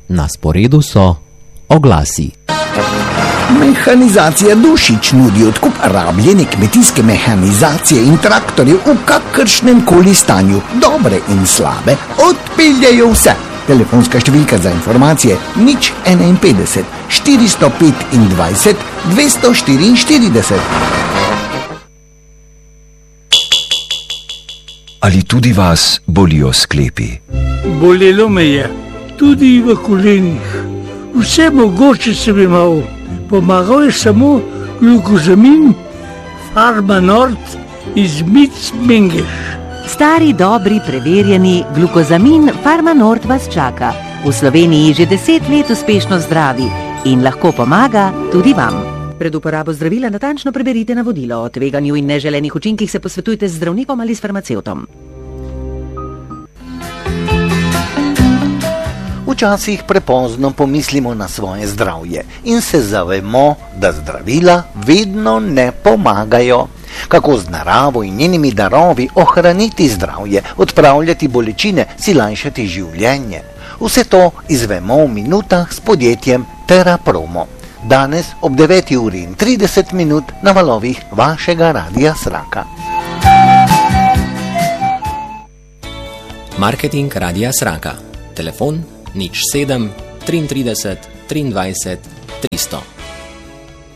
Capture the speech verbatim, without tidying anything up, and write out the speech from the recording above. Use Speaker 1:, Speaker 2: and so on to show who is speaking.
Speaker 1: Na sporedu so oglasi.
Speaker 2: Mehanizacija Dušič nudi odkup rabljene kmetijske mehanizacije in traktorjev v kakršnem koli stanju, dobre in slabe, odpeljajo vse. Telefonska številka za informacije nič enainpetdeset, štiristo petindvajset, dvesto štiriinštirideset.
Speaker 3: Ali tudi vas bolijo sklepi?
Speaker 4: Bolelo me je, tudi v kolenih. Vse mogoče sem imel. Pomagal je samo glukozamin Farmanort iz Mic-Mengeš.
Speaker 5: Stari, dobri, preverjeni glukozamin Farmanort vas čaka. V Sloveniji že deset let uspešno zdravi in lahko pomaga tudi vam. Pred uporabo zdravila natančno preberite navodilo. O tveganju in neželenih učinkih se posvetujte z zdravnikom ali s farmacevtom.
Speaker 2: Včasih prepozno pomislimo na svoje zdravje in se zavemo, da zdravila vedno ne pomagajo. Kako z naravo in njenimi darovi ohraniti zdravje, odpravljati bolečine, si lajšati življenje. Vse to izvemo v minutah s podjetjem Terapromo. Danes ob deveti uri in trideset minut na valovih vašega Radia Sraka.
Speaker 1: Marketing Radia Sraka. Telefon nič sedem triintrideset triindvajset tristo.